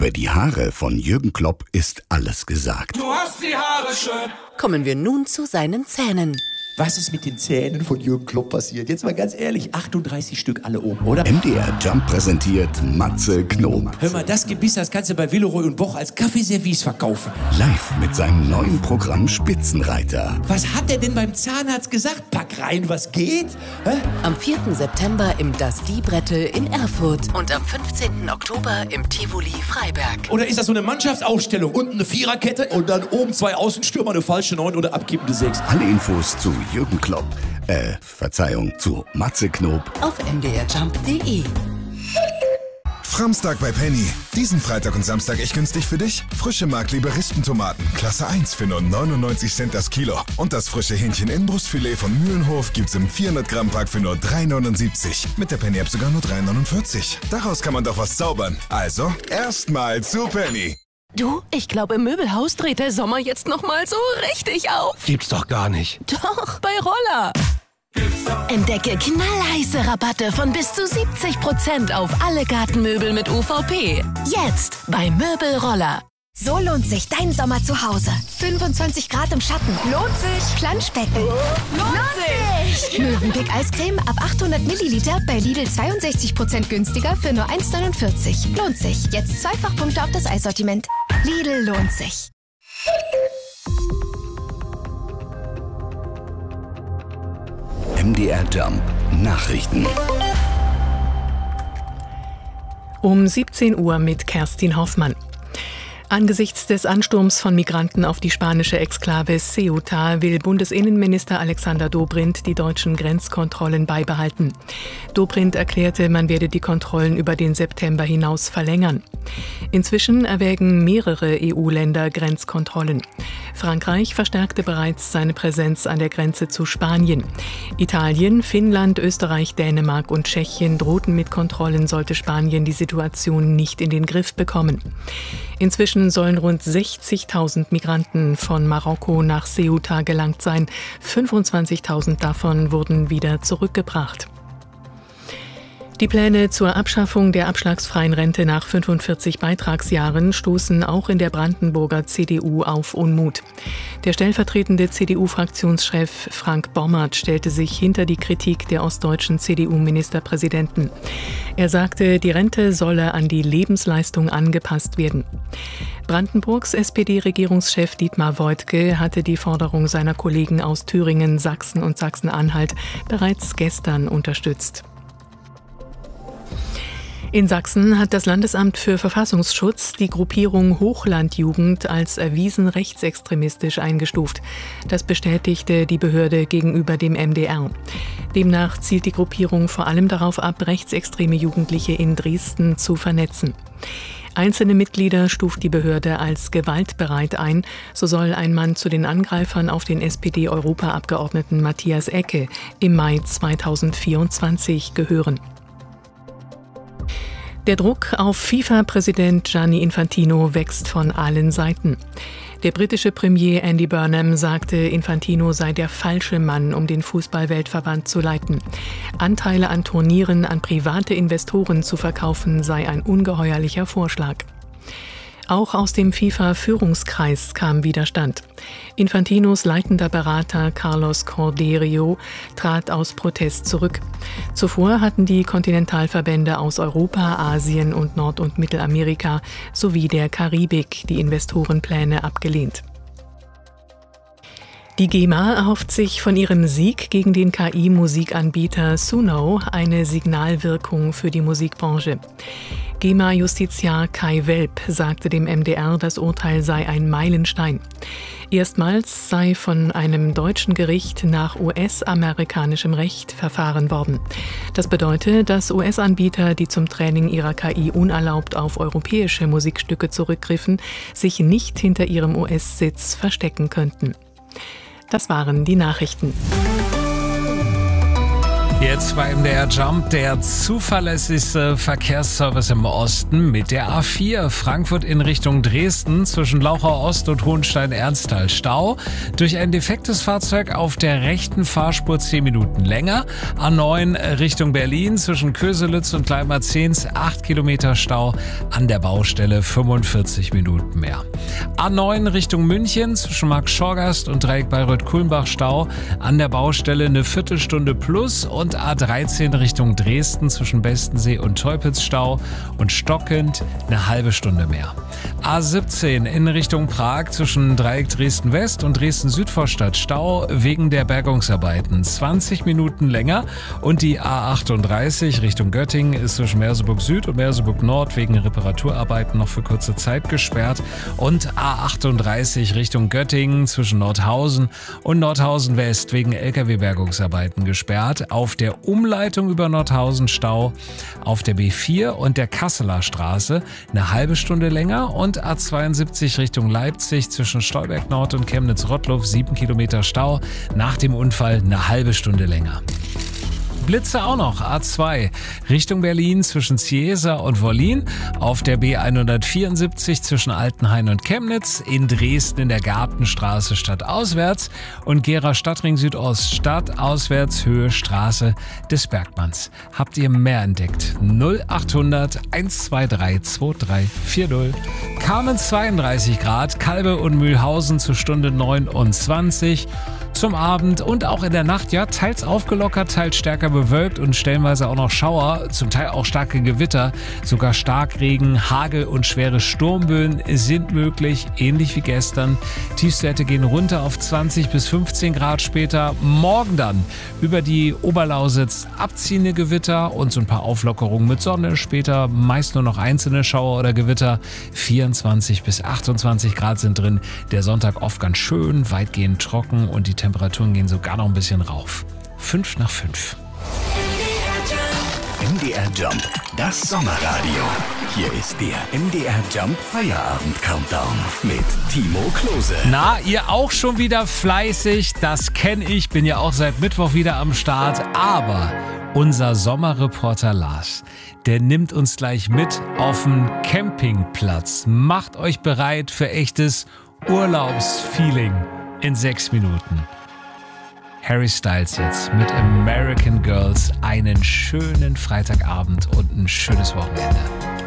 Über die Haare von Jürgen Klopp ist alles gesagt. Du hast die Haare schön. Kommen wir nun zu seinen Zähnen. Was ist mit den Zähnen von Jürgen Klopp passiert? Jetzt mal ganz ehrlich, 38 Stück alle oben, oder? MDR Jump präsentiert Matze Knob. Hör mal, das Gebiss, das kannst du bei Villeroy und Boch als Kaffeeservice verkaufen. Live mit seinem neuen Programm Spitzenreiter. Was hat er denn beim Zahnarzt gesagt? Pack rein, was geht? Hä? Am 4. September im Das Diebrettel in Erfurt und am 15. Oktober im Tivoli Freiberg. Oder ist das so eine Mannschaftsausstellung? Unten eine Viererkette und dann oben 2 Außenstürmer, eine falsche 9 oder abkippende 6. Alle Infos zu Jürgen Klopp, zu Matze Knob Auf mdrjump.de. Framstag bei Penny. Diesen Freitag und Samstag echt günstig für dich. Frische Markliebe Rispentomaten, Klasse 1 für nur 99 Cent das Kilo. Und das frische Hähnchen Inbrustfilet von Mühlenhof gibt's im 400 Gramm Pack für nur 3,79. Mit der Penny App sogar nur 3,49. Daraus kann man doch was zaubern. Also, erstmal zu Penny. Du, ich glaube, im Möbelhaus dreht der Sommer jetzt noch mal so richtig auf. Gibt's doch gar nicht. Doch, bei Roller. Entdecke knallheiße Rabatte von bis zu 70% auf alle Gartenmöbel mit UVP. Jetzt bei Möbelroller. So lohnt sich dein Sommer zu Hause. 25 Grad im Schatten. Lohnt sich. Planschbecken. Lohnt sich. Mövenpick Eiscreme ab 800 Milliliter bei Lidl 62% günstiger für nur 1,49. Lohnt sich. Jetzt Zweifachpunkte auf das Eissortiment. Lidl lohnt sich. MDR Jump Nachrichten. Um 17 Uhr mit Kerstin Hoffmann. Angesichts des Ansturms von Migranten auf die spanische Exklave Ceuta will Bundesinnenminister Alexander Dobrindt die deutschen Grenzkontrollen beibehalten. Dobrindt erklärte, man werde die Kontrollen über den September hinaus verlängern. Inzwischen erwägen mehrere EU-Länder Grenzkontrollen. Frankreich verstärkte bereits seine Präsenz an der Grenze zu Spanien. Italien, Finnland, Österreich, Dänemark und Tschechien drohten mit Kontrollen, sollte Spanien die Situation nicht in den Griff bekommen. Inzwischen sollen rund 60.000 Migranten von Marokko nach Ceuta gelangt sein. 25.000 davon wurden wieder zurückgebracht. Die Pläne zur Abschaffung der abschlagsfreien Rente nach 45 Beitragsjahren stoßen auch in der Brandenburger CDU auf Unmut. Der stellvertretende CDU-Fraktionschef Frank Bommert stellte sich hinter die Kritik der ostdeutschen CDU-Ministerpräsidenten. Er sagte, die Rente solle an die Lebensleistung angepasst werden. Brandenburgs SPD-Regierungschef Dietmar Woidke hatte die Forderung seiner Kollegen aus Thüringen, Sachsen und Sachsen-Anhalt bereits gestern unterstützt. In Sachsen hat das Landesamt für Verfassungsschutz die Gruppierung Hochlandjugend als erwiesen rechtsextremistisch eingestuft. Das bestätigte die Behörde gegenüber dem MDR. Demnach zielt die Gruppierung vor allem darauf ab, rechtsextreme Jugendliche in Dresden zu vernetzen. Einzelne Mitglieder stuft die Behörde als gewaltbereit ein. So soll ein Mann zu den Angreifern auf den SPD-Europaabgeordneten Matthias Ecke im Mai 2024 gehören. Der Druck auf FIFA-Präsident Gianni Infantino wächst von allen Seiten. Der britische Premier Andy Burnham sagte, Infantino sei der falsche Mann, um den Fußball-Weltverband zu leiten. Anteile an Turnieren an private Investoren zu verkaufen, sei ein ungeheuerlicher Vorschlag. Auch aus dem FIFA-Führungskreis kam Widerstand. Infantinos leitender Berater Carlos Cordeiro trat aus Protest zurück. Zuvor hatten die Kontinentalverbände aus Europa, Asien und Nord- und Mittelamerika sowie der Karibik die Investorenpläne abgelehnt. Die GEMA erhofft sich von ihrem Sieg gegen den KI-Musikanbieter Suno eine Signalwirkung für die Musikbranche. GEMA-Justiziar Kai Welp sagte dem MDR, das Urteil sei ein Meilenstein. Erstmals sei von einem deutschen Gericht nach US-amerikanischem Recht verfahren worden. Das bedeutet, dass US-Anbieter, die zum Training ihrer KI unerlaubt auf europäische Musikstücke zurückgriffen, sich nicht hinter ihrem US-Sitz verstecken könnten. Das waren die Nachrichten. Jetzt bei MDR Jump der zuverlässigste Verkehrsservice im Osten mit der A4 Frankfurt in Richtung Dresden zwischen Lauchau Ost und Hohenstein-Ernsthal Stau. Durch ein defektes Fahrzeug auf der rechten Fahrspur 10 Minuten länger. A9 Richtung Berlin zwischen Köselitz und Gleitmarzehns 8 Kilometer Stau. An der Baustelle 45 Minuten mehr. A9 Richtung München zwischen Markt-Schorgast und Dreieck Bayreuth-Kulmbach Stau. An der Baustelle eine Viertelstunde plus und A13 Richtung Dresden zwischen Bestensee und Teupitz Stau und stockend eine halbe Stunde mehr. A17 in Richtung Prag zwischen Dreieck Dresden-West und Dresden-Südvorstadt Stau wegen der Bergungsarbeiten 20 Minuten länger und die A38 Richtung Göttingen ist zwischen Merseburg Süd und Merseburg Nord wegen Reparaturarbeiten noch für kurze Zeit gesperrt und A38 Richtung Göttingen zwischen Nordhausen und Nordhausen West wegen LKW-Bergungsarbeiten gesperrt. Auf der Umleitung über Nordhausen Stau, auf der B4 und der Kasseler Straße eine halbe Stunde länger und A72 Richtung Leipzig zwischen Stolberg Nord und Chemnitz-Rottluff 7 Kilometer Stau, nach dem Unfall eine halbe Stunde länger. Blitze auch noch, A2 Richtung Berlin zwischen Ziesa und Wollin, auf der B174 zwischen Altenhain und Chemnitz, in Dresden in der Gartenstraße stadtauswärts und Gera Stadtring Südost stadtauswärts Höhe Straße des Bergmanns. Habt ihr mehr entdeckt? 0800 123 2340. Kamen 32 Grad, Kalbe und Mühlhausen zur Stunde 29. Zum Abend und auch in der Nacht, ja, teils aufgelockert, teils stärker bewölkt und stellenweise auch noch Schauer, zum Teil auch starke Gewitter, sogar Starkregen, Hagel und schwere Sturmböen sind möglich, ähnlich wie gestern. Tiefstwerte gehen runter auf 20 bis 15 Grad später. Morgen dann über die Oberlausitz abziehende Gewitter und so ein paar Auflockerungen mit Sonne. Später meist nur noch einzelne Schauer oder Gewitter. 24 bis 28 Grad sind drin. Der Sonntag oft ganz schön, weitgehend trocken und die Temperaturen gehen sogar noch ein bisschen rauf. 5 nach 5. MDR Jump, das Sommerradio. Hier ist der MDR Jump Feierabend Countdown mit Timo Klose. Na, ihr auch schon wieder fleißig, das kenne ich, bin ja auch seit Mittwoch wieder am Start, aber unser Sommerreporter Lars, der nimmt uns gleich mit auf den Campingplatz. Macht euch bereit für echtes Urlaubsfeeling in 6 Minuten. Harry Styles jetzt mit American Girls. Einen schönen Freitagabend und ein schönes Wochenende.